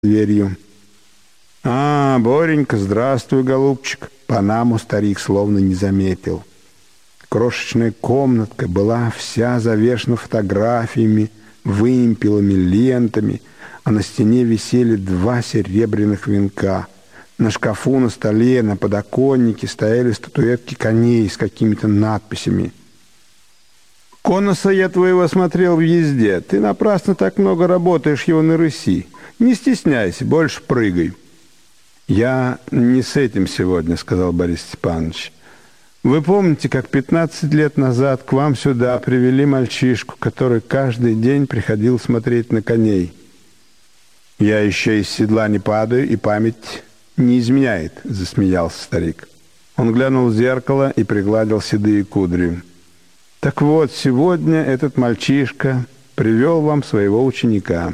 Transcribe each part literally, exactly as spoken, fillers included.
дверью. «А, Боренька, здравствуй, голубчик!» Панаму старик словно не заметил. Крошечная комнатка была вся завешена фотографиями, вымпелами, лентами, а на стене висели два серебряных венка. На шкафу, на столе, на подоконнике стояли статуэтки коней с какими-то надписями. «Коноса я твоего смотрел в езде. Ты напрасно так много работаешь его на рыси. Не стесняйся, больше прыгай». «Я не с этим сегодня», — сказал Борис Степанович. «Вы помните, как пятнадцать лет назад к вам сюда привели мальчишку, который каждый день приходил смотреть на коней?» «Я еще из седла не падаю, и память не изменяет», — засмеялся старик. Он глянул в зеркало и пригладил седые кудри. «Так вот, сегодня этот мальчишка привел вам своего ученика.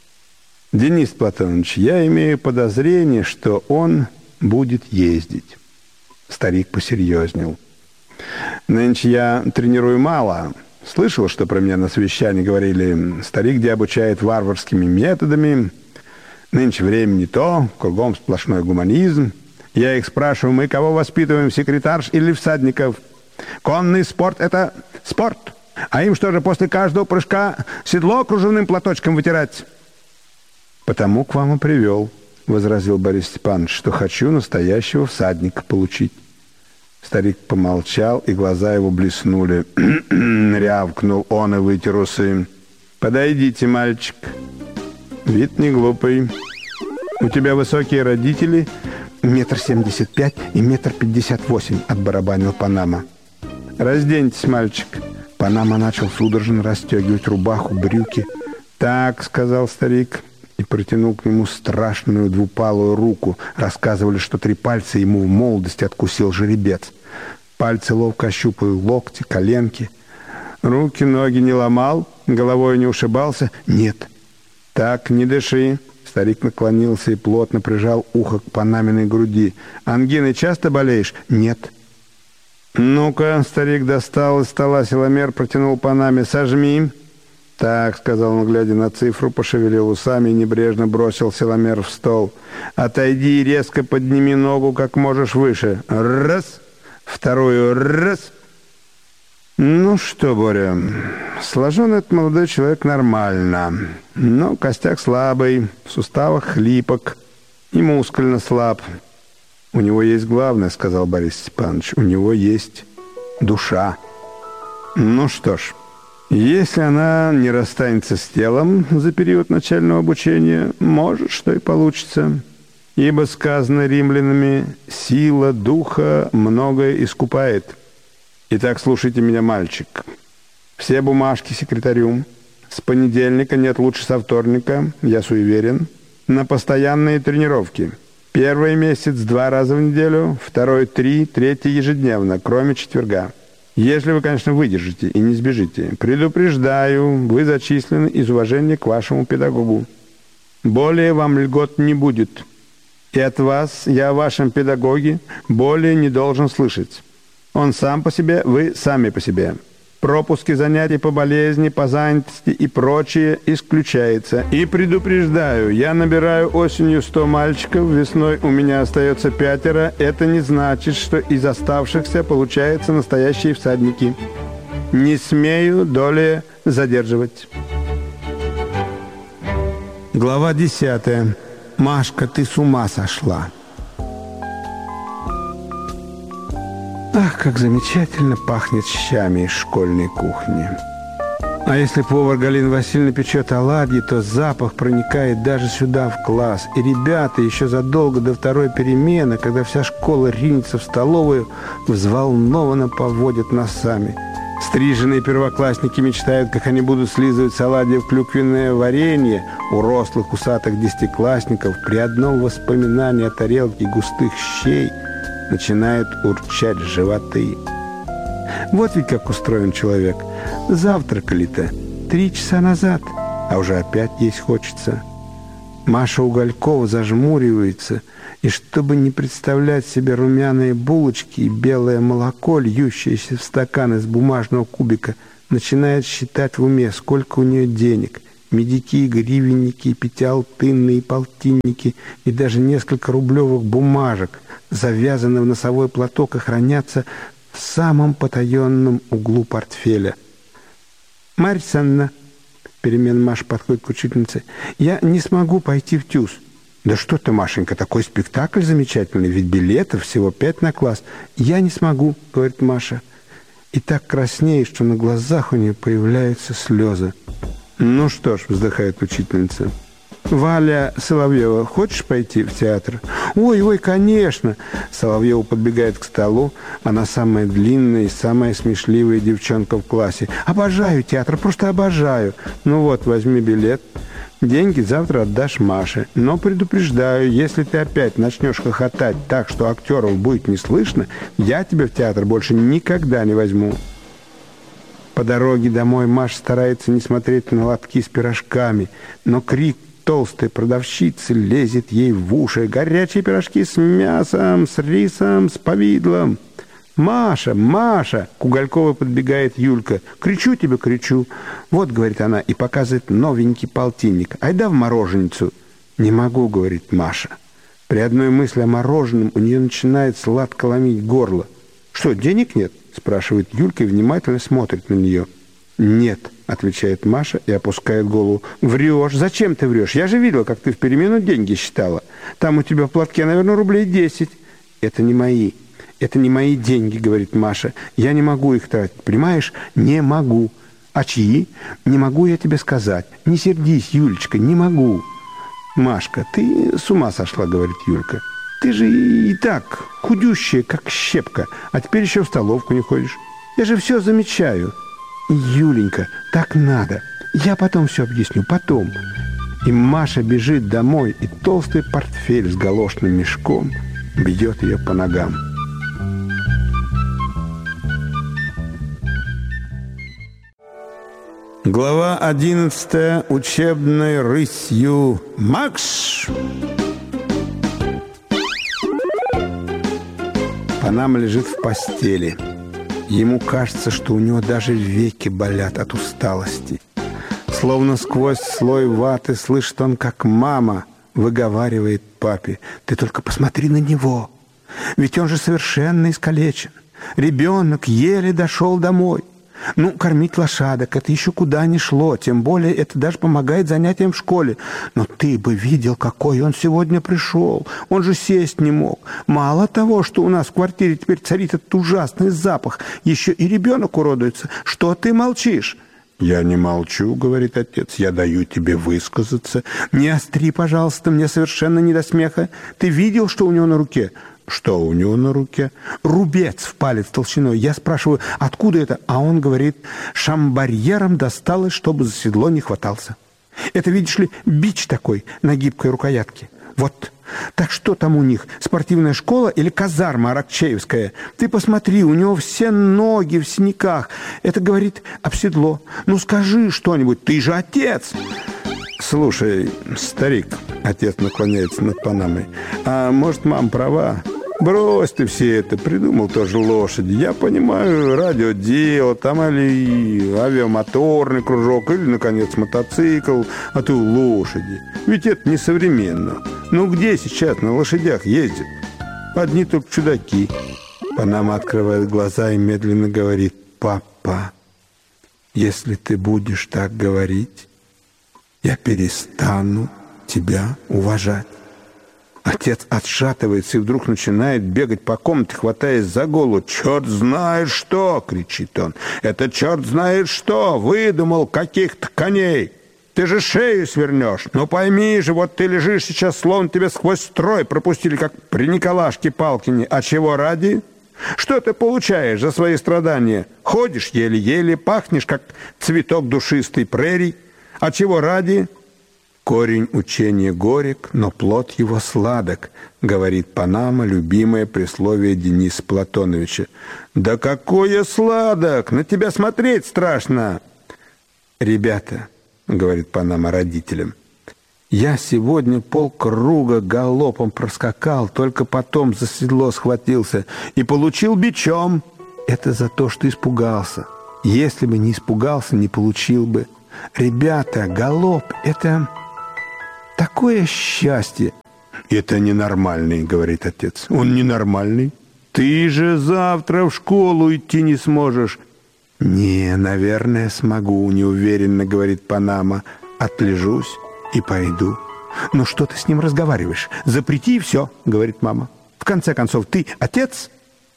Денис Платонович, я имею подозрение, что он будет ездить». Старик посерьезнел. «Нынче я тренирую мало. Слышал, что про меня на совещании говорили: старик где обучает варварскими методами. Нынче время не то, кругом сплошной гуманизм. Я их спрашиваю: мы кого воспитываем, секретарш или всадников? Конный спорт — это спорт. А им что же, после каждого прыжка седло кружевным платочком вытирать?» «Потому к вам и привел», — возразил Борис Степанович, «что хочу настоящего всадника получить». Старик помолчал, и глаза его блеснули. Рявкнул он и вытер усы. «Подойдите, мальчик. Вид не глупый. У тебя высокие родители?» «Метр семьдесят пять и метр пятьдесят восемь», — отбарабанил Панама. «Разденьтесь, мальчик». Панама начал судорожно расстегивать рубаху, брюки. «Так», — сказал старик, и протянул к нему страшную двупалую руку. Рассказывали, что три пальца ему в молодости откусил жеребец. Пальцы ловко ощупали локти, коленки. «Руки, ноги не ломал? Головой не ушибался?» «Нет». «Так, не дыши». Старик наклонился и плотно прижал ухо к Панаминой груди. «Ангиной часто болеешь?» «Нет». «Ну-ка», старик достал из стола силомер, протянул Панаме. «Сожми». «Так», — сказал он, глядя на цифру, пошевелил усами и небрежно бросил силомер в стол. «Отойди и резко подними ногу как можешь выше. Раз, вторую, раз». «Ну что, Боря, сложен этот молодой человек нормально, но костяк слабый, в суставах хлипок и мускульно слаб». «У него есть главное», — сказал Борис Степанович, — «у него есть душа». «Ну что ж, если она не расстанется с телом за период начального обучения, может, что и получится. Ибо сказано римлянами: сила духа многое искупает. Итак, слушайте меня, мальчик. Все бумажки секретарю. С понедельника, нет, лучше со вторника, я суеверен, на постоянные тренировки. Первый месяц два раза в неделю, второй три, третий ежедневно, кроме четверга. Если вы, конечно, выдержите и не сбежите. Предупреждаю, вы зачислены из уважения к вашему педагогу. Более вам льгот не будет. И от вас, я о вашем педагоге, более не должен слышать. Он сам по себе, вы сами по себе. Пропуски занятий по болезни, по занятости и прочее исключается. И предупреждаю, я набираю осенью сто мальчиков, весной у меня остается пятеро. Это не значит, что из оставшихся получаются настоящие всадники. Не смею долее задерживать». Глава десятая. «Машка, ты с ума сошла». Ах, как замечательно пахнет щами из школьной кухни. А если повар Галина Васильевна печет оладьи, то запах проникает даже сюда, в класс. И ребята еще задолго до второй перемены, когда вся школа ринется в столовую, взволнованно поводят носами. Стриженные первоклассники мечтают, как они будут слизывать с оладьев клюквенное варенье. У рослых усатых десятиклассников при одном воспоминании о тарелке густых щей начинают урчать животы. Вот ведь как устроен человек. Завтракали-то три часа назад, а уже опять есть хочется. Маша Уголькова зажмуривается, и чтобы не представлять себе румяные булочки и белое молоко, льющееся в стакан из бумажного кубика, начинает считать в уме, сколько у нее денег. медики, гривенники, пятиалтынные полтинники и даже несколько рублевых бумажек завязаны в носовой платок и хранятся в самом потаенном углу портфеля. «Марья Александровна», перемен Маша подходит к учительнице, «я не смогу пойти в ТЮЗ». «Да что ты, Машенька, такой спектакль замечательный, ведь билетов всего пять на класс». «Я не смогу», — говорит Маша. И так краснеет, что на глазах у нее появляются слезы. «Ну что ж», — вздыхает учительница. «Валя Соловьева, хочешь пойти в театр?» «Ой, ой, конечно!» Соловьева подбегает к столу. Она самая длинная и самая смешливая девчонка в классе. «Обожаю театр, просто обожаю!» «Ну вот, возьми билет. Деньги завтра отдашь Маше. Но предупреждаю, если ты опять начнешь хохотать так, что актеров будет не слышно, я тебя в театр больше никогда не возьму». По дороге домой Маша старается не смотреть на лотки с пирожками, но крик толстой продавщицы лезет ей в уши. «Горячие пирожки с мясом, с рисом, с повидлом!» «Маша, Маша!» — к Угольковой подбегает Юлька. «Кричу тебе, кричу!» «Вот», — говорит она, и показывает новенький полтинник. «Айда в мороженицу!» «Не могу», — говорит Маша. При одной мысли о мороженом у нее начинает сладко ломить горло. «Что, денег нет?» — спрашивает Юлька и внимательно смотрит на нее. «Нет», — отвечает Маша и опускает голову. «Врешь? Зачем ты врешь? Я же видела, как ты в перемену деньги считала. Там у тебя в платке, наверное, рублей десять». «Это не мои. Это не мои деньги», — говорит Маша. «Я не могу их тратить, понимаешь? Не могу». «А чьи? Не могу я тебе сказать. Не сердись, Юлечка, не могу». «Машка, ты с ума сошла», — говорит Юлька. «Ты же и так худющая, как щепка, а теперь еще в столовку не ходишь. Я же все замечаю». «Юленька, так надо. Я потом все объясню, потом». И Маша бежит домой, и толстый портфель с галошным мешком бьет ее по ногам. Глава одиннадцатая. Учебной рысью. Макс! Панама лежит в постели. Ему кажется, что у него даже веки болят от усталости. Словно сквозь слой ваты слышит он, как мама выговаривает папе: «Ты только посмотри на него, ведь он же совершенно искалечен. Ребенок еле дошел домой. Ну, кормить лошадок — это еще куда ни шло, тем более это даже помогает занятиям в школе. Но ты бы видел, какой он сегодня пришел. Он же сесть не мог. Мало того, что у нас в квартире теперь царит этот ужасный запах, еще и ребенок уродуется. Что ты молчишь?» «Я не молчу», — говорит отец, — «я даю тебе высказаться». «Не остри, пожалуйста, мне совершенно не до смеха. Ты видел, что у него на руке?» «Что у него на руке?» «Рубец в палец толщиной». Я спрашиваю, откуда это? А он говорит, шамбарьером досталось, чтобы за седло не хватался. Это, видишь ли, бич такой на гибкой рукоятке. Вот. Так что там у них, спортивная школа или казарма аракчеевская? Ты посмотри, у него все ноги в синяках. Это, говорит, об седло. Ну скажи что-нибудь, ты же отец!» «Слушай, старик», — отец наклоняется над Панамой, «а может, мама права? Брось ты все это, придумал тоже лошади. Я понимаю, радиодело, там или авиамоторный кружок, или, наконец, мотоцикл, а ты лошади. Ведь это несовременно. Ну где сейчас на лошадях ездят? Одни только чудаки». Панама открывает глаза и медленно говорит: «Папа, если ты будешь так говорить, я перестану тебя уважать». Отец отшатывается и вдруг начинает бегать по комнате, хватаясь за голову. «Черт знает что!» — кричит он. «Это черт знает что! Выдумал каких-то коней! Ты же шею свернешь! Ну пойми же, вот ты лежишь сейчас, словно тебя сквозь строй пропустили, как при Николашке Палкине. А чего ради? Что ты получаешь за свои страдания? Ходишь еле-еле, пахнешь, как цветок душистой прерий. А чего ради?» «Корень учения горек, но плод его сладок», — говорит Панама, любимое присловие Дениса Платоновича. «Да какое сладок! На тебя смотреть страшно!» «Ребята», — говорит Панама родителям, — «я сегодня полкруга галопом проскакал, только потом за седло схватился и получил бичом. Это за то, что испугался. Если бы не испугался, не получил бы. «Ребята, галоп — это такое счастье!» «Это ненормальный», — говорит отец. «Он ненормальный. Ты же завтра в школу идти не сможешь». «Не, наверное, смогу», — неуверенно говорит Панама. «Отлежусь и пойду». «Ну что ты с ним разговариваешь? Запрети и все», — говорит мама. «В конце концов, ты отец?»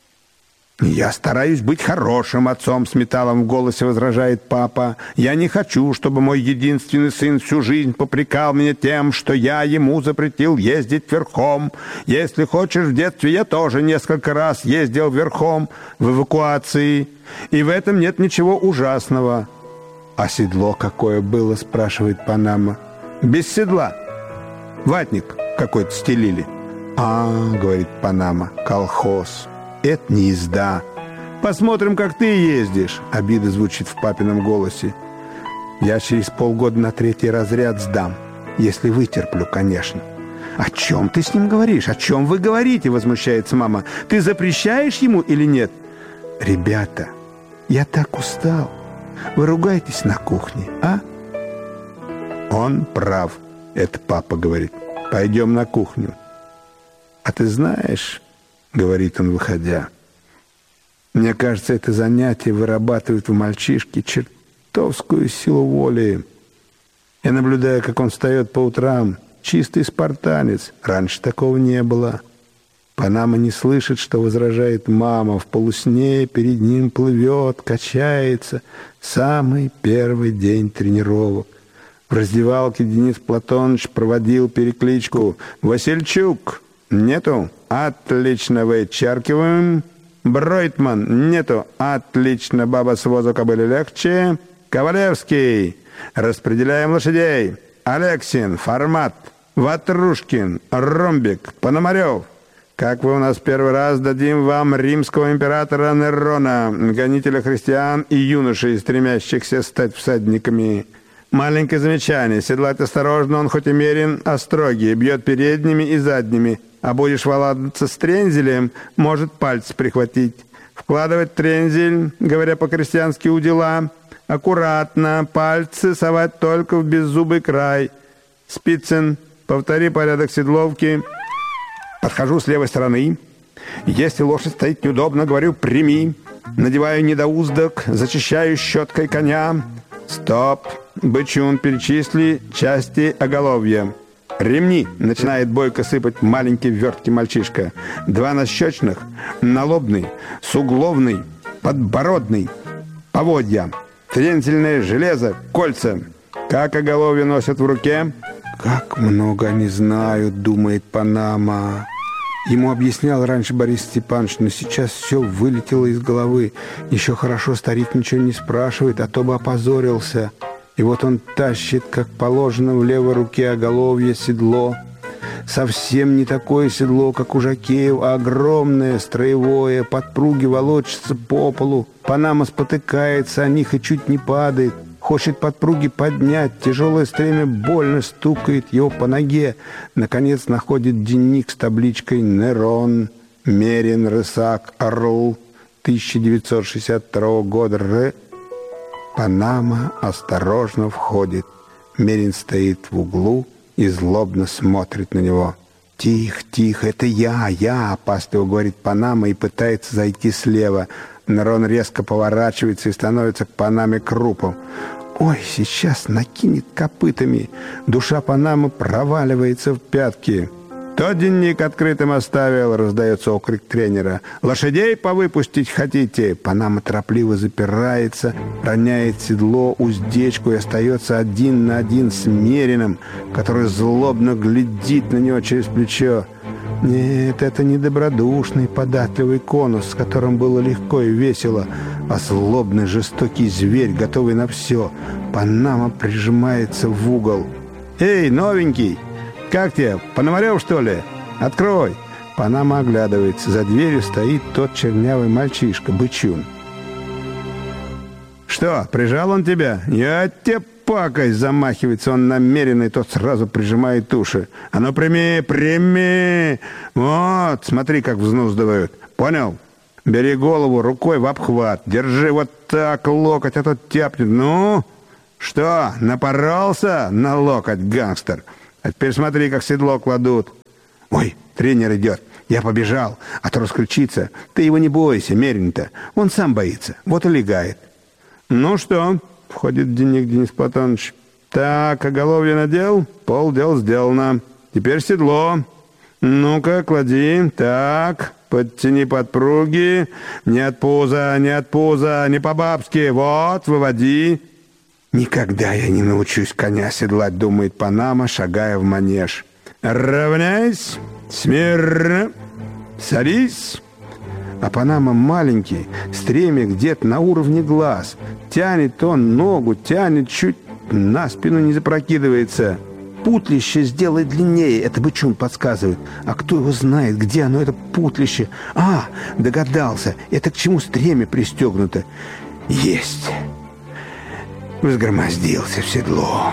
«Я стараюсь быть хорошим отцом», — с металлом в голосе возражает папа. «Я не хочу, чтобы мой единственный сын всю жизнь попрекал меня тем, что я ему запретил ездить верхом. Если хочешь, в детстве я тоже несколько раз ездил верхом в эвакуации, и в этом нет ничего ужасного». «А седло какое было?» — спрашивает Панама. «Без седла. Ватник какой-то стелили». «А, — говорит Панама, — колхоз. Это не езда. Посмотрим, как ты ездишь». Обида звучит в папином голосе. «Я через полгода на третий разряд сдам. Если вытерплю, конечно». «О чем ты с ним говоришь? О чем вы говорите?» — возмущается мама. «Ты запрещаешь ему или нет?» «Ребята, я так устал. Вы ругаетесь на кухне, а?» «Он прав», — это папа говорит. «Пойдем на кухню». «А ты знаешь, — говорит он, выходя, — мне кажется, это занятие вырабатывает в мальчишке чертовскую силу воли. Я наблюдаю, как он встает по утрам, чистый спартанец. Раньше такого не было». Панама не слышит, что возражает мама. В полусне перед ним плывет, качается. Самый первый день тренировок. В раздевалке Денис Платонович проводил перекличку. «Васильчук, нету? Отлично, вычеркиваем. Бройтман, нету? Отлично, баба с возу кобыли легче. Ковалевский, распределяем лошадей. Алексин, формат. Ватрушкин, ромбик, Пономарев. Как вы у нас первый раз, дадим вам римского императора Нерона, гонителя христиан и юношей, стремящихся стать всадниками. Маленькое замечание. Седлать осторожно, он хоть и мерен, а строгий, бьет передними и задними. А будешь валадаться с трензелем, может пальцы прихватить. Вкладывать трензель, говоря по-крестьянски, удила. Аккуратно, пальцы совать только в беззубый край. Спицын, повтори порядок седловки. Подхожу с левой стороны. Если лошадь стоит неудобно, говорю «прими». Надеваю недоуздок, зачищаю щеткой коня. Стоп. Бычун, перечисли части оголовья. Ремни, начинает бойко сыпать маленький верткий мальчишка. Два нащечных, налобный, сугловный, подбородный, поводья, трензельное железо, кольца. Как оголовье носят в руке? «Как много они знают», — думает Панама. Ему объяснял раньше Борис Степанович, но сейчас все вылетело из головы. Еще хорошо старик ничего не спрашивает, а то бы опозорился. И вот он тащит, как положено, в левой руке оголовье седло. Совсем не такое седло, как у жокеев, а огромное, строевое, подпруги волочатся по полу. Панама спотыкается о них и чуть не падает. Хочет подпруги поднять, тяжелое стремя больно стукает его по ноге. Наконец находит денник с табличкой «Нерон, Мерин, Рысак, Орл, тысяча девятьсот шестьдесят второго года, Р». Панама осторожно входит. Мерин стоит в углу и злобно смотрит на него. «Тихо, тихо, это я, я», — опасливо говорит Панама и пытается зайти слева. Нерон резко поворачивается и становится к Панаме крупом. «Ой, сейчас накинет копытами». Душа Панамы проваливается в пятки. «Кто денник открытым оставил?» — раздается окрик тренера. «Лошадей повыпустить хотите?» Панама торопливо запирается, роняет седло, уздечку и остается один на один с Мериным, который злобно глядит на него через плечо. Нет, это не добродушный, податливый конус, с которым было легко и весело, а злобный, жестокий зверь, готовый на все. Панама прижимается в угол. «Эй, новенький! Как тебе, Пономарев, что ли? Открой!» Панама оглядывается. За дверью стоит тот чернявый мальчишка, Бычун. «Что, прижал он тебя? Я тебе пакость!» Замахивается он намеренно, и тот сразу прижимает уши. «А ну, прими, прими! Вот, смотри, как взнуздывают. Понял? Бери голову рукой в обхват. Держи вот так локоть, а то тяпнет. Ну, Что, напоролся на локоть, гангстер? А теперь смотри, как седло кладут. Ой, тренер идет. Я побежал, а то раскричится. Ты его не бойся, Мерин-то. Он сам боится, вот и легает. Ну что, входит Денис Денис Платонович. Так, оголовье надел, полдел сделано. Теперь седло. Ну-ка, клади. Так, подтяни подпруги. Не от пуза, не от пуза, не по-бабски. Вот, выводи. Никогда я не научусь коня седлать, думает Панама, шагая в манеж. Равняйсь, смирно, садись. А Панама маленький, стремя где-то на уровне глаз. Тянет он ногу, тянет, чуть на спину не запрокидывается. Путлище сделай длиннее, это бычун подсказывает. А кто его знает, где оно, это путлище? А, догадался, это к чему стремя пристегнуто. Есть. Взгромоздился в седло.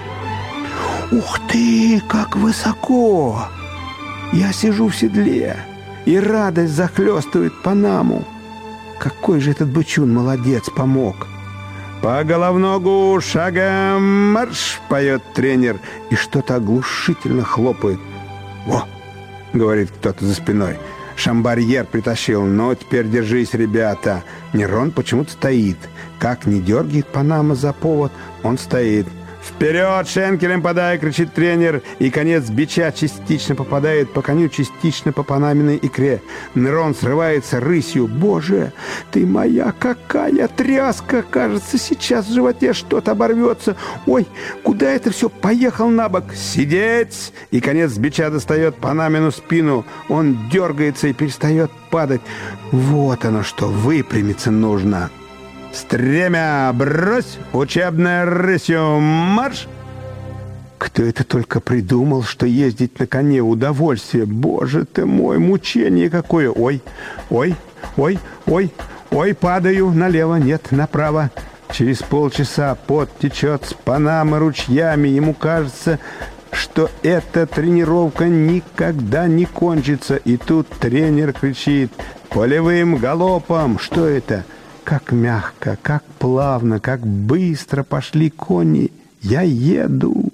Ух ты, как высоко! Я сижу в седле, и радость захлестывает Панаму. Какой же этот бычун молодец, помог. «По головногу шагом марш!» — поет тренер, и что-то оглушительно хлопает. «О!» — говорит кто-то за спиной. «Шамбарьер притащил, но теперь держись, ребята!» Нерон почему-то стоит. Как не дергает Панама за повод, он стоит. «Вперед, шенкелем подай!» — кричит тренер, и конец бича частично попадает по коню, частично по Панаминой икре. Нерон срывается рысью. «Боже, ты моя какая тряска! Кажется, сейчас в животе что-то оборвется. Ой, куда это все? Поехал на бок! Сидеть!» И конец бича достает Панамину спину. Он дергается и перестает падать. Вот оно что, выпрямиться нужно. «Стремя брось! Учебная рысью марш!» Кто это только придумал, что ездить на коне удовольствие? Боже ты мой, мучение какое! Ой, ой, ой, ой, ой, падаю налево, нет, направо. Через полчаса пот течет с Панамы ручьями. Ему кажется, что эта тренировка никогда не кончится. И тут тренер кричит: «Полевым галопом!» Что это? Как мягко, как плавно, как быстро пошли кони. Я еду,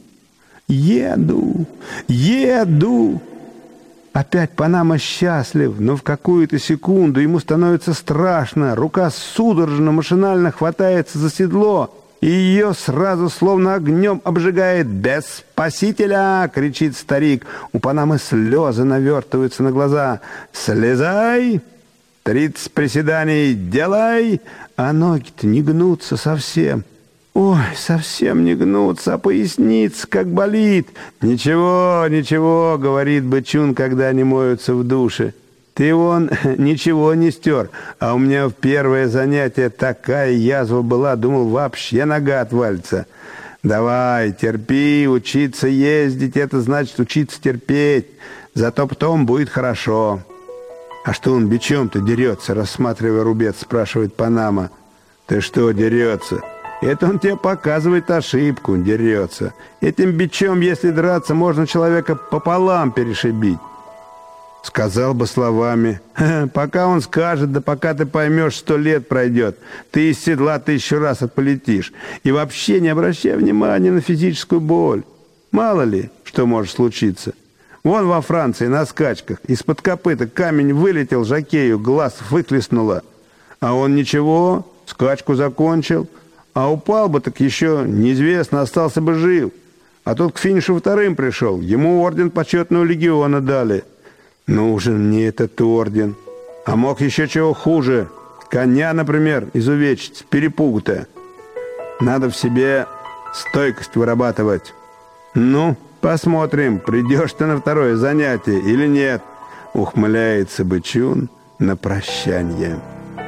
еду, еду. Опять Панама счастлив, но в какую-то секунду ему становится страшно. Рука судорожно, машинально хватается за седло, и ее сразу словно огнем обжигает. «Без спасителя!» — кричит старик. У Панамы слезы навертываются на глаза. «Слезай! Тридцать приседаний делай!» А ноги-то не гнутся совсем. Ой, совсем не гнутся, а поясница как болит. «Ничего, ничего», — говорит бычун, когда они моются в душе. «Ты вон ничего не стер, а у меня в первое занятие такая язва была, думал, вообще нога отвалится. Давай, терпи, учиться ездить — это значит учиться терпеть, зато потом будет хорошо». «А что он бичом-то дерется?» — рассматривая рубец, спрашивает Панама. «Ты что дерется?» «Это он тебе показывает ошибку, дерется. Этим бичом, если драться, можно человека пополам перешибить». Сказал бы словами. «Пока он скажет, да пока ты поймешь, сто лет пройдет. Ты из седла тысячу раз отполетишь. И вообще не обращай внимания на физическую боль. Мало ли, что может случиться. Вон во Франции на скачках из-под копыта камень вылетел жокею, глаз выклеснуло. А он ничего, скачку закончил. А упал бы, так еще неизвестно, остался бы жив. А тот к финишу вторым пришел. Ему орден почетного легиона дали. Нужен мне этот орден. А мог еще чего хуже. Коня, например, изувечить с перепугу-то. Надо в себе стойкость вырабатывать. Ну, посмотрим, придешь ты на второе занятие или нет», — ухмыляется бычун на прощание.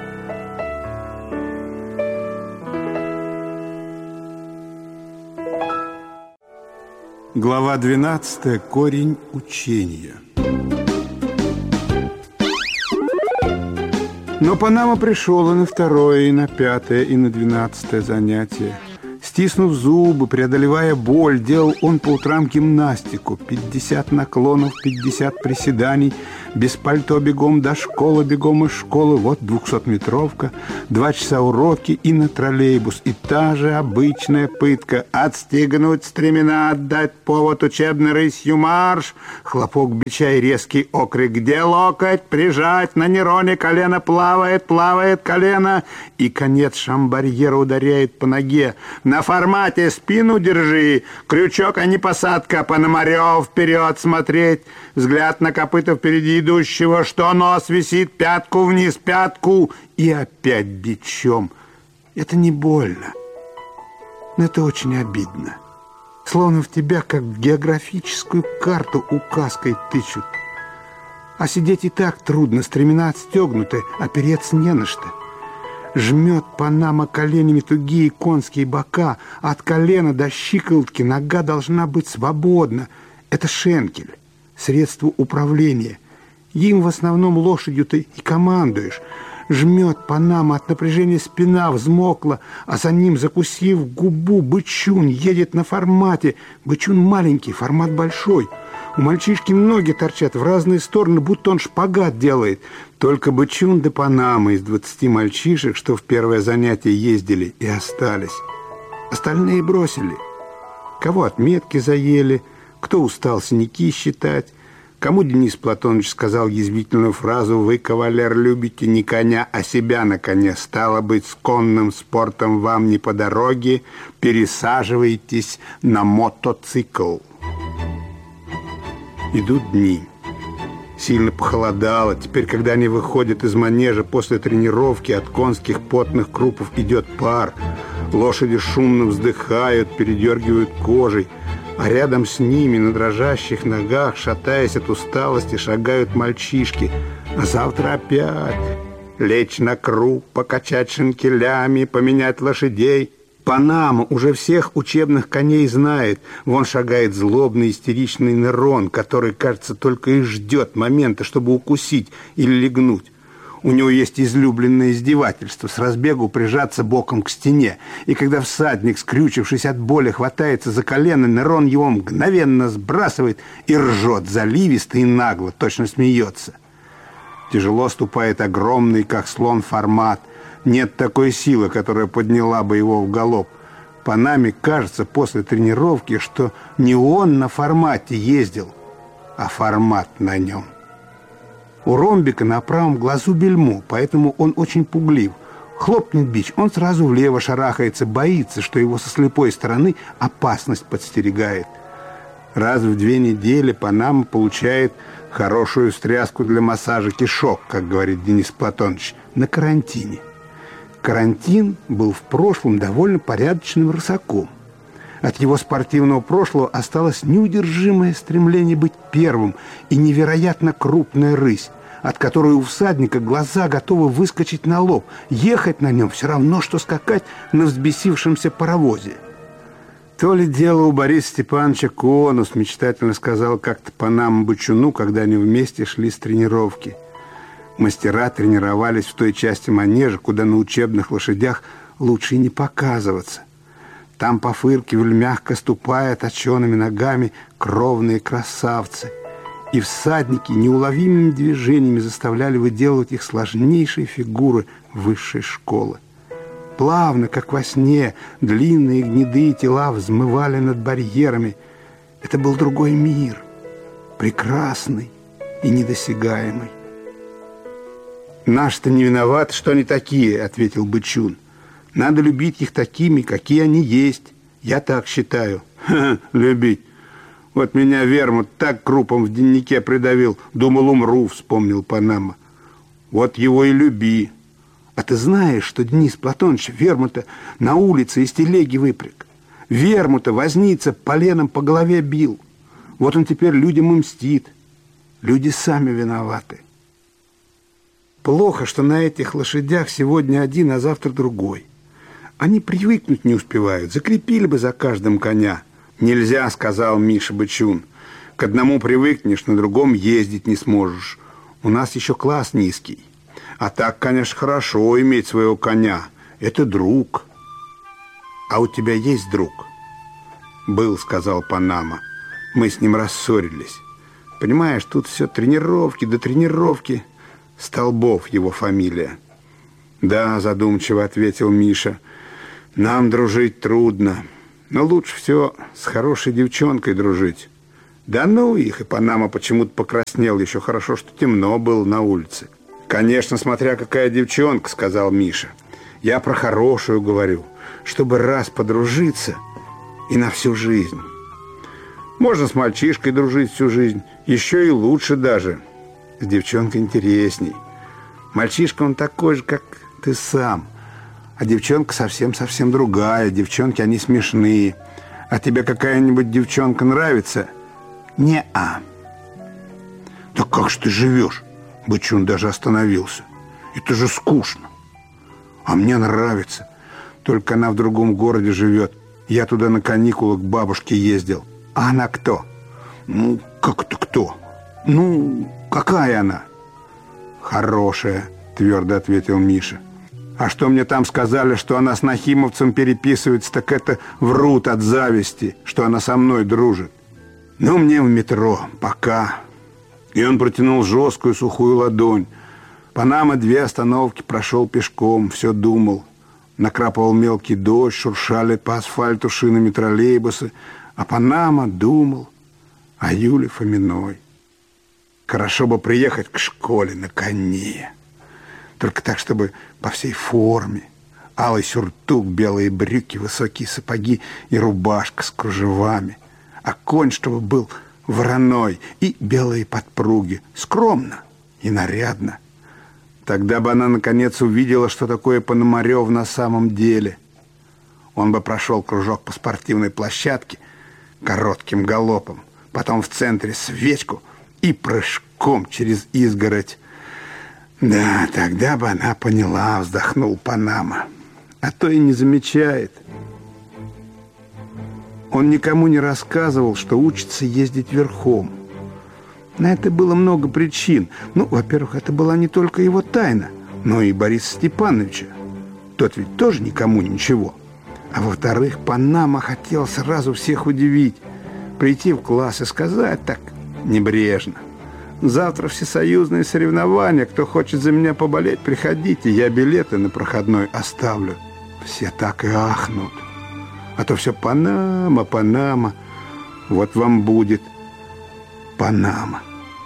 Глава двенадцатая. Корень учения. Но Панама пришел и на второе, и на пятое, и на двенадцатое занятие. Стиснув зубы, преодолевая боль, делал он по утрам гимнастику. пятьдесят наклонов, пятьдесят приседаний, без пальто бегом до школы, бегом из школы. Вот двухсотметровка, два часа уроки и на троллейбус. И та же обычная пытка. Отстегнуть стремена, отдать повод, учебной рысью марш. Хлопок бича и резкий окрик. Где локоть? Прижать на нейроне, колено плавает, плавает колено. И конец шамбарьера ударяет по ноге. На формате спину держи, крючок, а не посадка, Пономарев вперед смотреть, взгляд на копыта впереди идущего, что нос висит, пятку вниз, пятку, и опять бичом. Это не больно, но это очень обидно. Словно в тебя, как в географическую карту, указкой тычут. А сидеть и так трудно, стремена отстегнуты, опереться не на что. Жмет Панама коленями тугие конские бока. От колена до щиколотки нога должна быть свободна. Это шенкель, средство управления. Им в основном лошадью ты и командуешь. Жмет Панама, от напряжения спина взмокла, а за ним, закусив губу, бычун едет на формате. Бычун маленький, формат большой. У мальчишки ноги торчат в разные стороны, будто он шпагат делает. Только бычун да Панама из двадцати мальчишек, что в первое занятие ездили, и остались. Остальные бросили. Кого отметки заели, кто устал синяки считать, кому Денис Платонович сказал язвительную фразу «Вы, кавалер, любите не коня, а себя на коне. Стало быть, с конным спортом вам не по дороге, пересаживайтесь на мотоцикл». Идут дни. Сильно похолодало. Теперь, когда они выходят из манежа после тренировки, от конских потных крупов идет пар. Лошади шумно вздыхают, передергивают кожей. А рядом с ними, на дрожащих ногах, шатаясь от усталости, шагают мальчишки. А завтра опять лечь на круг, покачать шинкелями, поменять лошадей. Панама уже всех учебных коней знает. Вон шагает злобный истеричный Нерон, который, кажется, только и ждет момента, чтобы укусить или легнуть. У него есть излюбленное издевательство — с разбегу прижаться боком к стене. И когда всадник, скрючившись от боли, хватается за колено, Нерон его мгновенно сбрасывает и ржет заливисто и нагло, точно смеется. Тяжело ступает огромный, как слон, формат. Нет такой силы, которая подняла бы его в галоп. Панаме кажется после тренировки, что не он на формате ездил, а формат на нем. У ромбика на правом глазу бельмо, поэтому он очень пуглив. Хлопнет бич, он сразу влево шарахается, боится, что его со слепой стороны опасность подстерегает. Раз в две недели Панама получает хорошую стряску для массажа кишок, как говорит Денис Платонович, на карантине. Карантин был в прошлом довольно порядочным рысаком. От его спортивного прошлого осталось неудержимое стремление быть первым и невероятно крупная рысь, от которой у всадника глаза готовы выскочить на лоб. Ехать на нем все равно, что скакать на взбесившемся паровозе. То ли дело у Бориса Степановича конус, мечтательно сказал как-то Панама бычуну, когда они вместе шли с тренировки. Мастера тренировались в той части манежа, куда на учебных лошадях лучше и не показываться. Там пофыркивали, мягко ступая точеными ногами, кровные красавцы. И всадники неуловимыми движениями заставляли выделывать их сложнейшие фигуры высшей школы. Плавно, как во сне, длинные гнедые тела взмывали над барьерами. Это был другой мир, прекрасный и недосягаемый. «Наши-то не виноваты, что они такие», — ответил бычун. «Надо любить их такими, какие они есть. Я так считаю». «Ха-ха, любить. Вот меня Вермут так крупом в дневнике придавил. Думал, умру», — вспомнил Панама. «Вот его и люби». «А ты знаешь, что Денис Платонович Вермута на улице из телеги выпряг? Вермута возница поленом по голове бил. Вот он теперь людям и мстит. Люди сами виноваты». Плохо, что на этих лошадях сегодня один, а завтра другой. Они привыкнуть не успевают, закрепили бы за каждым коня. «Нельзя», — сказал Миша Бычун. «К одному привыкнешь, на другом ездить не сможешь. У нас еще класс низкий. А так, конечно, хорошо иметь своего коня. Это друг». «А у тебя есть друг?» «Был», — сказал Панама. «Мы с ним рассорились. Понимаешь, тут все тренировки до тренировки. Столбов его фамилия». «Да», — задумчиво ответил Миша. «Нам дружить трудно, но лучше всего с хорошей девчонкой дружить». «Да ну их!» — и Панама почему-то покраснел. Еще хорошо, что темно было на улице. «Конечно, смотря какая девчонка», — сказал Миша. «Я про хорошую говорю, чтобы раз подружиться и на всю жизнь. Можно с мальчишкой дружить всю жизнь, еще и лучше даже. С девчонкой интересней. Мальчишка он такой же, как ты сам, а девчонка совсем-совсем другая. Девчонки, они смешные. А тебе какая-нибудь девчонка нравится?» «Не-а». «Да как же ты живешь?» Бычун даже остановился. «Это же скучно. А мне нравится. Только она в другом городе живет. Я туда на каникулы к бабушке ездил. А она кто?» «Ну, как это кто? Ну, какая она?» «Хорошая», твердо ответил Миша. «А что мне там сказали, что она с Нахимовцем переписывается, так это врут от зависти, что она со мной дружит. Ну, мне в метро. Пока». И он протянул жесткую сухую ладонь. Панама две остановки прошел пешком, все думал. Накрапывал мелкий дождь, шуршали по асфальту шинами троллейбусы. А Панама думал о Юле Фоминой. Хорошо бы приехать к школе на коне. Только так, чтобы по всей форме. Алый сюртук, белые брюки, высокие сапоги и рубашка с кружевами. А конь, чтобы был вороной, и белые подпруги. Скромно и нарядно. Тогда бы она, наконец, увидела, что такое Пономарев на самом деле. Он бы прошел кружок по спортивной площадке коротким галопом, потом в центре свечку и прыжком через изгородь. Да, тогда бы она поняла, вздохнул Панама. А то и не замечает. Он никому не рассказывал, что учится ездить верхом. На это было много причин. Ну, во-первых, это была не только его тайна, но и Бориса Степановича. Тот ведь тоже никому ничего. А во-вторых, Панама хотел сразу всех удивить. Прийти в класс и сказать так небрежно: «Завтра всесоюзные соревнования. Кто хочет за меня поболеть, приходите. Я билеты на проходной оставлю». Все так и ахнут. А то все Панама, Панама. Вот вам будет Панама.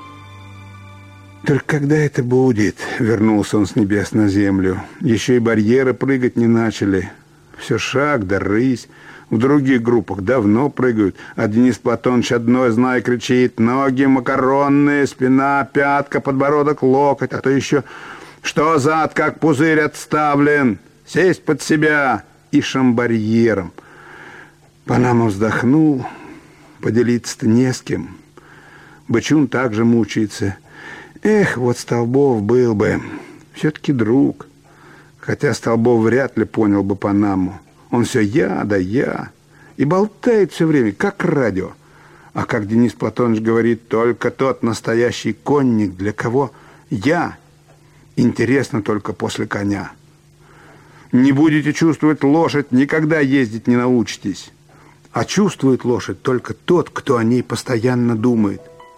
Только когда это будет? Вернулся он с небес на землю. Еще и барьеры прыгать не начали. Все шаг да рысь. В других группах давно прыгают. А Денис Платонович одной, знай, кричит: ноги макаронные, спина, пятка, подбородок, локоть. А то еще: что зад, как пузырь отставлен, сесть под себя и шамбарьером. Панама вздохнул. Поделиться-то не с кем. Бычун также мучается. Эх, вот Столбов был бы все-таки друг. Хотя Столбов вряд ли понял бы Панаму. Он все я да я. И болтает все время, как радио. А как Денис Платонович говорит, только тот настоящий конник, для кого я интересно только после коня. Не будете чувствовать лошадь, никогда ездить не научитесь. А чувствует лошадь только тот, кто о ней постоянно думает.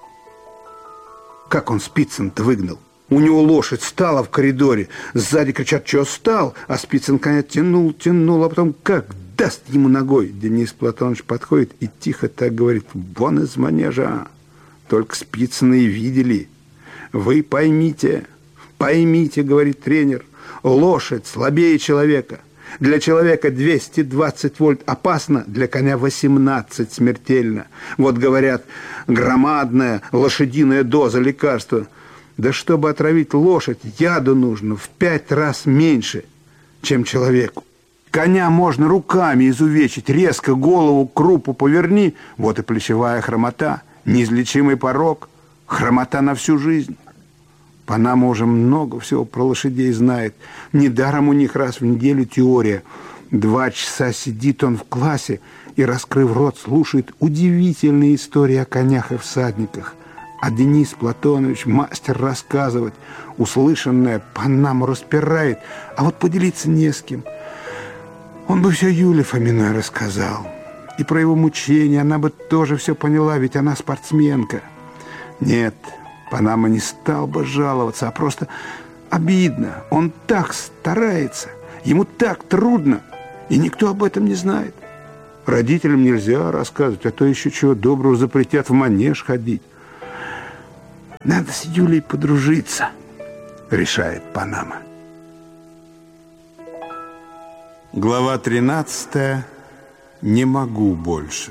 Как он Спицын-то выгнал? У него лошадь стала в коридоре. Сзади кричат: что стал? А Спицын коня тянул, тянул, а потом как даст ему ногой. Денис Платонович подходит и тихо так говорит: вон из манежа. Только Спицына и видели. Вы поймите, поймите, говорит тренер, лошадь слабее человека. Для человека двести двадцать вольт опасно, для коня восемнадцать смертельно. Вот говорят, громадная лошадиная доза лекарства. Да чтобы отравить лошадь, яду нужно в пять раз меньше, чем человеку. Коня можно руками изувечить, резко голову к крупу поверни, вот и плечевая хромота, неизлечимый порок, хромота на всю жизнь. Панама уже много всего про лошадей знает. Недаром у них раз в неделю теория. Два часа сидит он в классе и, раскрыв рот, слушает удивительные истории о конях и всадниках. А Денис Платонович мастер рассказывать. Услышанное Панаму распирает, а вот поделиться не с кем. Он бы все Юле Фоминой рассказал. И про его мучения она бы тоже все поняла, ведь она спортсменка. Нет, Панама не стал бы жаловаться, а просто обидно. Он так старается, ему так трудно, и никто об этом не знает. Родителям нельзя рассказывать, а то еще чего доброго запретят в манеж ходить. Надо с Юлей подружиться, решает Панама. Глава тринадцатая. Не могу больше.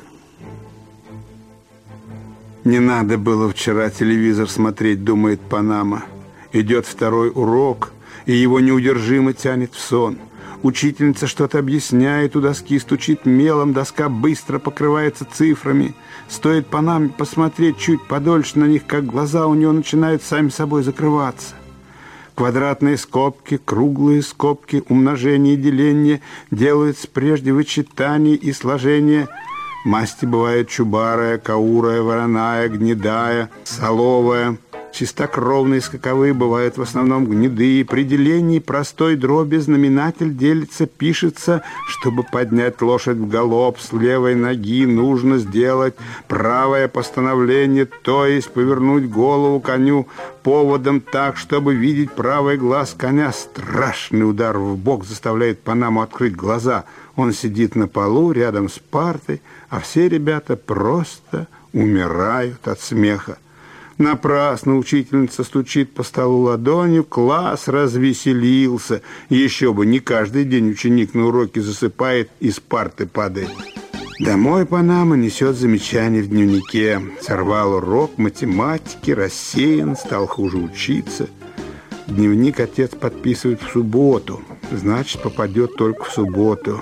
Не надо было вчера телевизор смотреть, думает Панама. Идет второй урок, и его неудержимо тянет в сон. Учительница что-то объясняет, у доски стучит мелом, доска быстро покрывается цифрами. Стоит Панаме посмотреть чуть подольше на них, как глаза у него начинают сами собой закрываться. Квадратные скобки, круглые скобки, умножение и деление делаются прежде вычитания и сложения. Масти бывает чубарая, каурая, вороная, гнедая, соловая. Чистокровные скаковые бывают в основном гнедые. При делении простой дроби знаменатель делится, пишется. Чтобы поднять лошадь в галоп с левой ноги, нужно сделать правое постановление, то есть повернуть голову коню поводом так, чтобы видеть правый глаз коня. Страшный удар в бок заставляет Панаму открыть глаза. Он сидит на полу рядом с партой, а все ребята просто умирают от смеха. Напрасно учительница стучит по столу ладонью, класс развеселился. Еще бы, не каждый день ученик на уроке засыпает и с парты падает. Домой Панама несет замечания в дневнике. Сорвал урок математики, рассеян, стал хуже учиться. Дневник отец подписывает в субботу, значит, попадет только в субботу.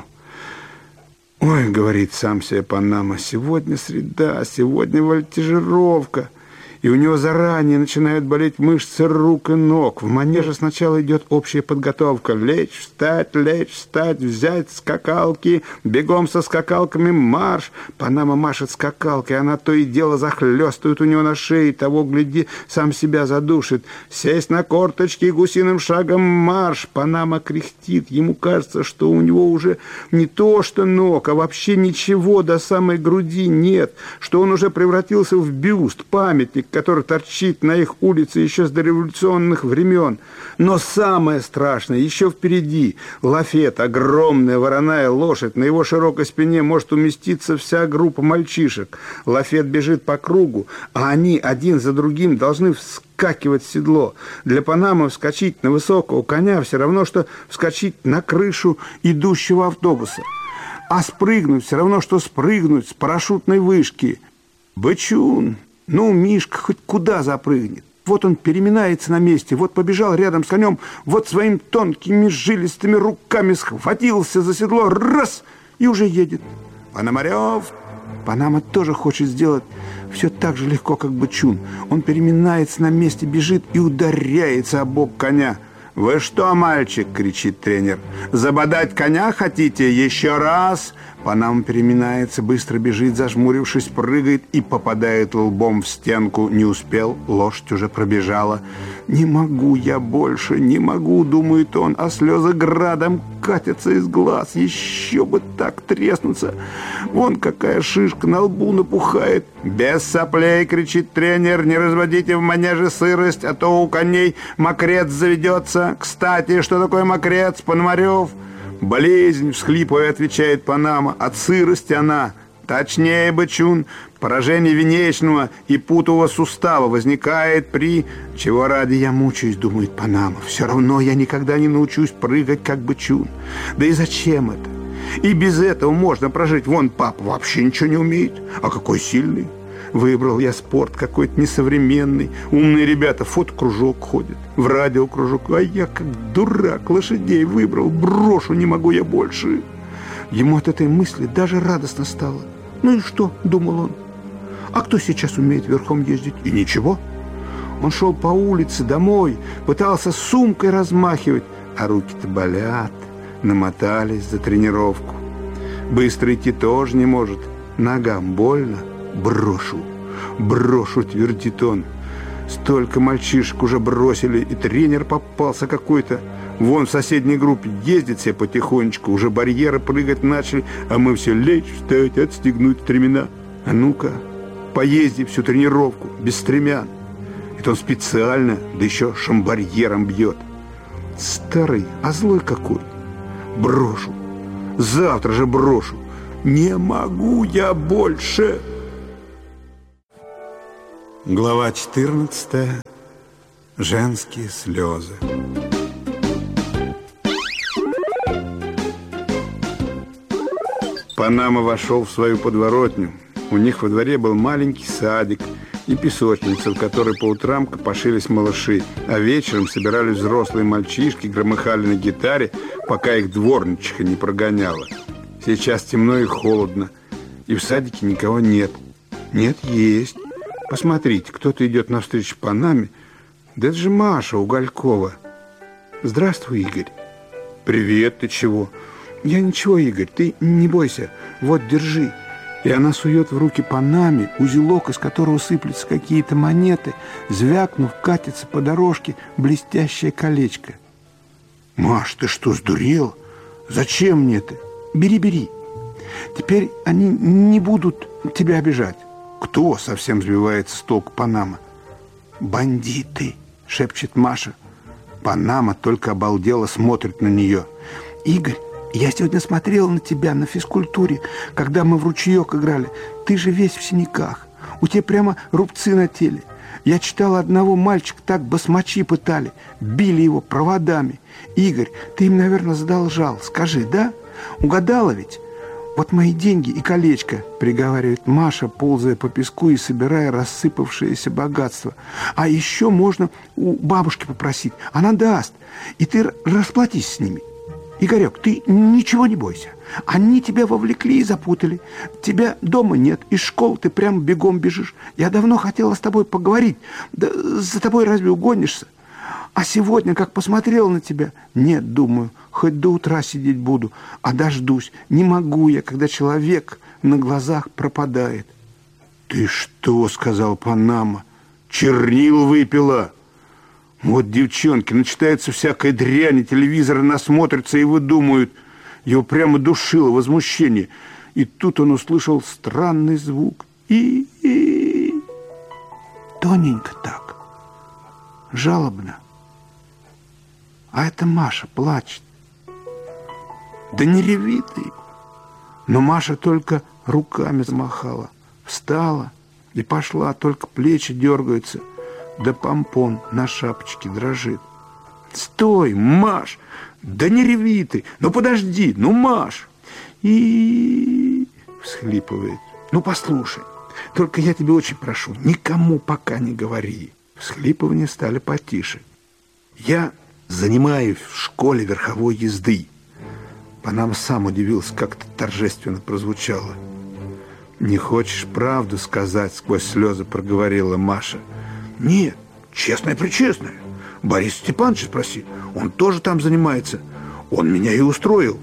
«Ой, — говорит сам себе Панама, — сегодня среда, сегодня вольтежировка». И у него заранее начинают болеть мышцы рук и ног. В манеже сначала идет общая подготовка. Лечь, встать, лечь, встать, взять скакалки, бегом со скакалками марш. Панама машет скакалкой, она то и дело захлестывает у него на шее, того, гляди, сам себя задушит. Сесть на корточки, гусиным шагом марш. Панама кряхтит, ему кажется, что у него уже не то что ног, а вообще ничего до самой груди нет, что он уже превратился в бюст, памятник, который торчит на их улице еще с дореволюционных времен. Но самое страшное еще впереди. Лафет, огромная вороная лошадь, на его широкой спине может уместиться вся группа мальчишек. Лафет бежит по кругу, а они один за другим должны вскакивать в седло. Для Панамы вскочить на высокого коня все равно, что вскочить на крышу идущего автобуса. А спрыгнуть все равно, что спрыгнуть с парашютной вышки. Бычун! Ну, Мишка хоть куда запрыгнет. Вот он переминается на месте, вот побежал рядом с конем, вот своими тонкими жилистыми руками схватился за седло, раз, и уже едет. Пономарев! Панама тоже хочет сделать все так же легко, как Бычун. Он переминается на месте, бежит и ударяется об бок коня. «Вы что, мальчик?» — кричит тренер. «Забодать коня хотите? Еще раз!» Панама переминается, быстро бежит, зажмурившись, прыгает и попадает лбом в стенку. Не успел, лошадь уже пробежала. «Не могу я больше, не могу!» — думает он, а слезы градом катятся из глаз. Еще бы так треснуться! Вон какая шишка на лбу напухает. «Без соплей!» — кричит тренер. «Не разводите в манеже сырость, а то у коней мокрец заведется. Кстати, что такое мокрец, Пономарев?» «Болезнь!» — всхлипывая, отвечает Панама. «От сырости она!» «Точнее, Бычун, поражение венечного и путового сустава возникает при...» «Чего ради я мучаюсь?» — думает Панама. «Все равно я никогда не научусь прыгать, как Бычун. Да и зачем это? И без этого можно прожить. Вон папа вообще ничего не умеет, а какой сильный. Выбрал я спорт какой-то несовременный. Умные ребята в фотокружок ходят, в радиокружок. А я как дурак лошадей выбрал. Брошу не могу я больше». Ему от этой мысли даже радостно стало. «Ну и что?» — думал он. «А кто сейчас умеет верхом ездить?» И ничего. Он шел по улице домой, пытался сумкой размахивать, а руки-то болят, намотались за тренировку. Быстро идти тоже не может, ногам больно. «Брошу, брошу», — твердит он. Столько мальчишек уже бросили, и тренер попался какой-то. Вон в соседней группе ездит все потихонечку, уже барьеры прыгать начали, а мы все лечь, встать, отстегнуть стремена. А ну-ка, поезди всю тренировку, без стремян. Это он специально, да еще шамбарьером бьет. Старый, а злой какой. Брошу. Завтра же брошу. Не могу я больше. Глава четырнадцатая. Женские слезы. Панама вошел в свою подворотню. У них во дворе был маленький садик и песочница, в которой по утрам копошились малыши, а вечером собирались взрослые мальчишки, громыхали на гитаре, пока их дворничиха не прогоняла. Сейчас темно и холодно, и в садике никого нет. Нет, есть. Посмотрите, кто-то идет навстречу Панаме. Да это же Маша Уголькова. Здравствуй, Игорь. Привет, ты чего? Я ничего, Игорь, ты не бойся. Вот, держи. И она сует в руки Панаме узелок, из которого сыплются какие-то монеты. Звякнув, катится по дорожке блестящее колечко. Маш, ты что, сдурел? Зачем мне это? Бери, бери. Теперь они не будут тебя обижать. Кто? Совсем сбивается с толку Панама. Бандиты, шепчет Маша. Панама только обалдело смотрит на нее. Игорь, я сегодня смотрела на тебя на физкультуре, когда мы в ручеек играли. Ты же весь в синяках. У тебя прямо рубцы на теле. Я читала, одного мальчика так басмачи пытали. Били его проводами. Игорь, ты им, наверное, задолжал. Скажи, да? Угадала ведь? Вот мои деньги и колечко, приговаривает Маша, ползая по песку и собирая рассыпавшееся богатство. А еще можно у бабушки попросить. Она даст. И ты расплатись с ними. Игорек, ты ничего не бойся. Они тебя вовлекли и запутали. Тебя дома нет, из школы ты прямо бегом бежишь. Я давно хотела с тобой поговорить. Да за тобой разве угонишься? А сегодня, как посмотрела на тебя, нет, думаю, хоть до утра сидеть буду, а дождусь. Не могу я, когда человек на глазах пропадает. Ты что, сказал Панама, чернил выпила? Вот девчонки, начитаются всякой дряни, телевизоры насмотрятся и выдумают. Его прямо душило возмущение. И тут он услышал странный звук. И, и... тоненько так, жалобно. А это Маша плачет. Да не реви ты. Но Маша только руками замахала, встала и пошла, только плечи дергаются, да помпон на шапочке дрожит. Стой, Маш! Да не реви ты! Ну подожди, ну Маш! И всхлипывает. Ну послушай, только я тебя очень прошу, никому пока не говори. Всхлипывания стали потише. Я занимаюсь в школе верховой езды. Панама сам удивился, как это торжественно прозвучало. Не хочешь правду сказать, сквозь слезы проговорила Маша. Нет, честное-пречестное. Борис Степанович спроси, он тоже там занимается. Он меня и устроил.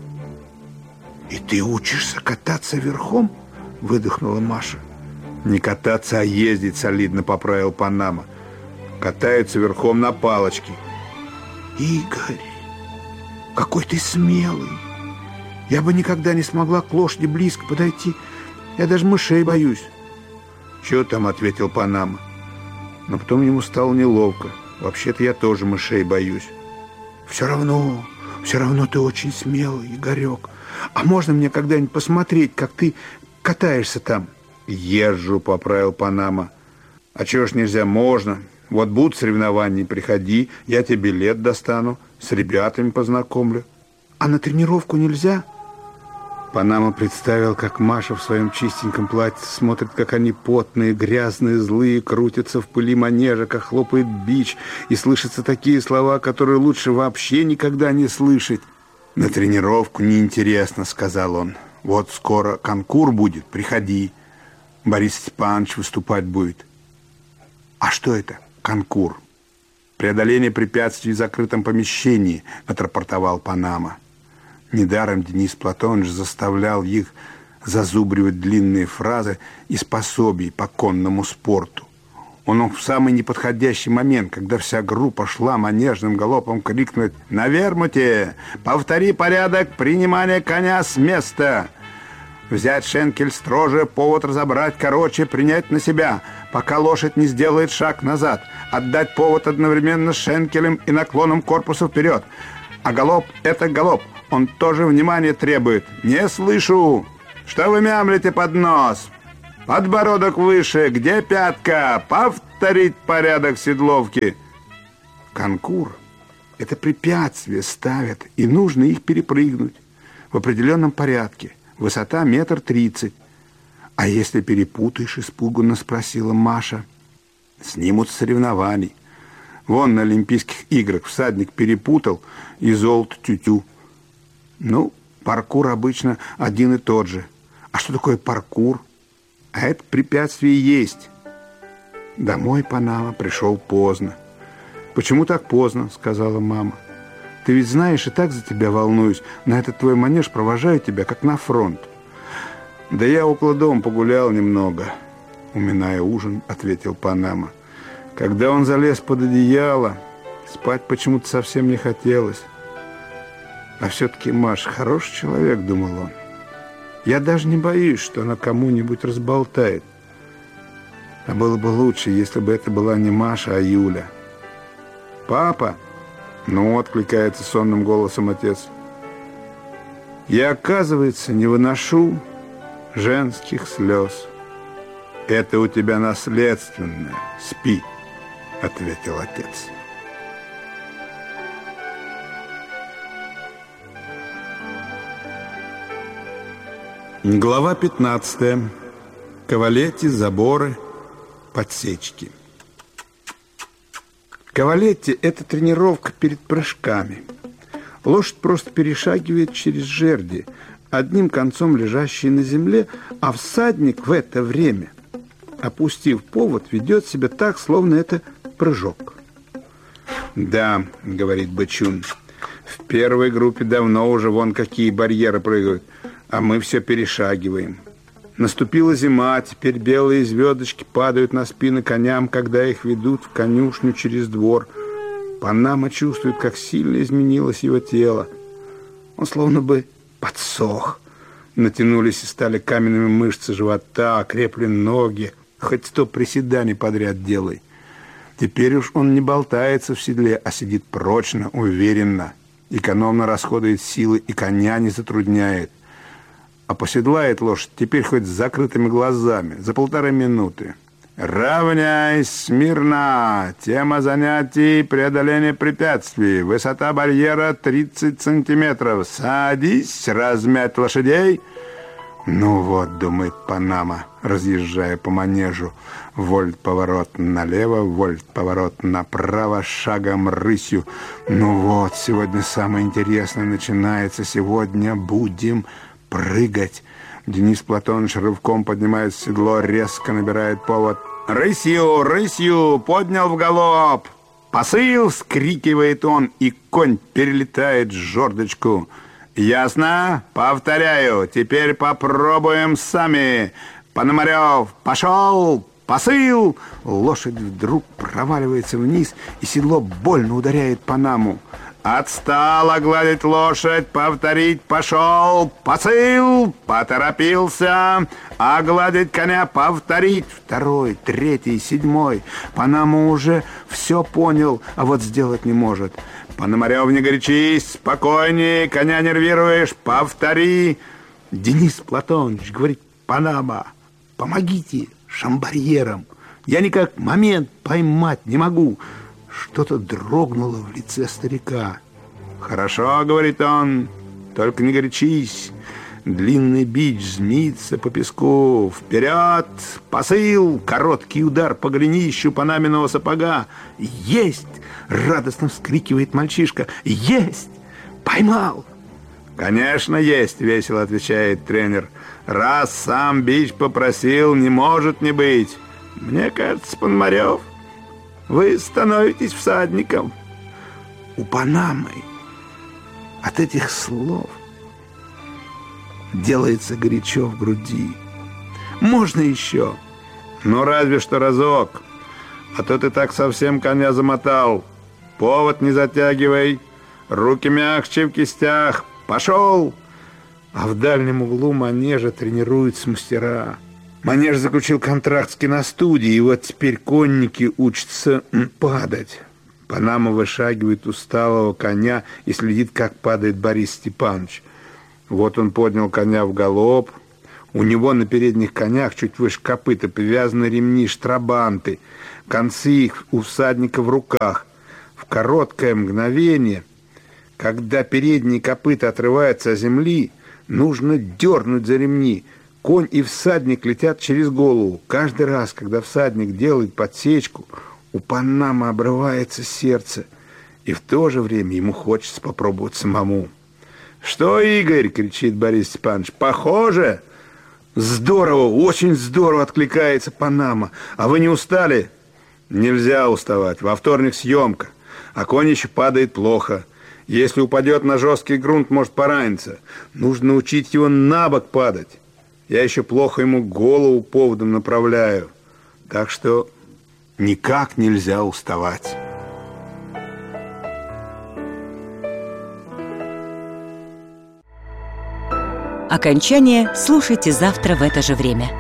И ты учишься кататься верхом? Выдохнула Маша. Не кататься, а ездить, солидно поправил Панама. Катаются верхом на палочке. Игорь, какой ты смелый. Я бы никогда не смогла к лошади близко подойти. Я даже мышей боюсь. Чего там, ответил Панама. Но потом ему стало неловко. Вообще-то я тоже мышей боюсь. Все равно, все равно ты очень смелый, Игорек. А можно мне когда-нибудь посмотреть, как ты катаешься там? Езжу, поправил Панама. А чего ж нельзя? Можно. Вот будут соревнования, приходи, я тебе билет достану, с ребятами познакомлю. А на тренировку нельзя? Панама представил, как Маша в своем чистеньком платье смотрит, как они потные, грязные, злые, крутятся в пыли манежа, как хлопает бич, и слышатся такие слова, которые лучше вообще никогда не слышать. «На тренировку неинтересно», — сказал он. «Вот скоро конкур будет, приходи. Борис Степанович выступать будет». «А что это, конкур?» «Преодоление препятствий в закрытом помещении», — отрапортовал Панама. Недаром Денис Платонович заставлял их зазубривать длинные фразы из пособий по конному спорту. Он мог в самый неподходящий момент, когда вся группа шла манежным галопом, крикнуть: «На вермуте! Повтори порядок принимания коня с места!» Взять шенкель строже, повод разобрать короче, принять на себя, пока лошадь не сделает шаг назад. Отдать повод одновременно с шенкелем и наклоном корпуса вперед. А галоп — это галоп, он тоже внимания требует. «Не слышу! Что вы мямлите под нос? Подбородок выше! Где пятка? Повторить порядок седловки!» Конкур — это препятствия ставят, и нужно их перепрыгнуть в определенном порядке. Высота метр тридцать. «А если перепутаешь?» — испуганно спросила Маша. «Снимут с соревнований. Вон на Олимпийских играх всадник перепутал, и золото тю-тю». Ну, паркур обычно один и тот же. А что такое паркур? А это препятствие есть. Домой Панама пришел поздно. «Почему так поздно?» — сказала мама. «Ты ведь знаешь, и так за тебя волнуюсь. На этот твой манеж провожаю тебя, как на фронт». «Да я около дома погулял немного», — уминая ужин, ответил Панама. Когда он залез под одеяло, спать почему-то совсем не хотелось. «А все-таки Маша хороший человек», — думал он. «Я даже не боюсь, что она кому-нибудь разболтает. А было бы лучше, если бы это была не Маша, а Юля». «Папа!» — ну, откликается сонным голосом отец. «Я, оказывается, не выношу женских слез». «Это у тебя наследственное. Спи», — ответил отец. Глава пятнадцатая. Кавалетти, заборы, подсечки. Кавалетти — это тренировка перед прыжками. Лошадь просто перешагивает через жерди, одним концом лежащие на земле, а всадник в это время, опустив повод, ведет себя так, словно это прыжок. «Да, — говорит Бычун, — в первой группе давно уже вон какие барьеры прыгают, а мы все перешагиваем. Наступила зима, теперь белые звездочки падают на спины коням, когда их ведут в конюшню через двор. Панама чувствует, как сильно изменилось его тело. Он словно бы подсох. Натянулись и стали каменными мышцы живота, окрепли ноги. Хоть сто приседаний подряд делай. Теперь уж он не болтается в седле, а сидит прочно, уверенно. Экономно расходует силы и коня не затрудняет. А поседлает лошадь теперь хоть с закрытыми глазами, за полторы минуты. «Равняйсь смирно! Тема занятий — преодоление препятствий. Высота барьера тридцать сантиметров. Садись, размять лошадей». «Ну вот, — думает Панама, разъезжая по манежу, — вольт-поворот налево, вольт-поворот направо, шагом рысью. Ну вот, сегодня самое интересное начинается. Сегодня будем прыгать». Денис Платонович рывком поднимает седло, резко набирает повод. «Рысью, рысью!» Поднял в галоп. «Посыл!» — вскрикивает он, и конь перелетает жердочку. «Ясно? Повторяю. Теперь попробуем сами. Пономарев, пошел! Посыл!» Лошадь вдруг проваливается вниз, и седло больно ударяет Панаму. «Отстал огладить лошадь, повторить, пошел, посыл, поторопился, огладить коня, повторить». Второй, третий, седьмой. Панама уже все понял, а вот сделать не может. «Пономарев, не горячись, спокойней, коня нервируешь, повтори». «Денис Платонович, — говорит Панама, — помогите шамбарьерам, я никак момент поймать не могу». Что-то дрогнуло в лице старика. «Хорошо, — говорит он, — только не горячись. Длинный бич змеится по песку. Вперед! Посыл! Короткий удар по голенищу Панаминого сапога. Есть! Радостно вскрикивает мальчишка. Есть! Поймал!» «Конечно, есть!» — весело отвечает тренер. «Раз сам бич попросил, не может не быть. Мне кажется, Пономарев, вы становитесь всадником». У Панамы от этих слов делается горячо в груди. Можно еще? Ну, разве что разок. а то ты так совсем коня замотал. Повод не затягивай, руки мягче в кистях. Пошел!» А в дальнем углу манежа тренируются мастера. Манеж заключил контракт с киностудией, и вот теперь конники учатся падать. Панама вышагивает усталого коня и следит, как падает Борис Степанович. Вот он поднял коня в галоп. У него на передних конях, чуть выше копыта, привязаны ремни, штрабанты. Концы их у всадника в руках. В короткое мгновение, когда передние копыта отрываются от земли, нужно дернуть за ремни. Конь и всадник летят через голову. Каждый раз, когда всадник делает подсечку, у Панамы обрывается сердце. И в то же время ему хочется попробовать самому. «Что, Игорь?» — кричит Борис Степанович. «Похоже?» «Здорово, очень здорово!» — откликается Панама. «А вы не устали?» «Нельзя уставать. Во вторник съемка. А конь еще падает плохо. Если упадет на жесткий грунт, может пораниться. Нужно учить его на бок падать. Я еще плохо ему голову поводом направляю. Так что никак нельзя уставать». Окончание слушайте завтра в это же время.